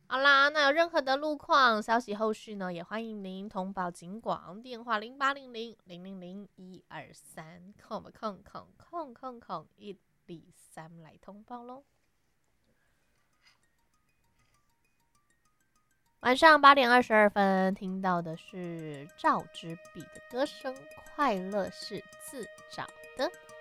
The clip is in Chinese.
好啦，那有任何的路况消息，后续呢也欢迎您通报警广，电话0800000123，空123来通报喽。晚上8点22分，听到的是赵之璧的歌声，快乐是自找的。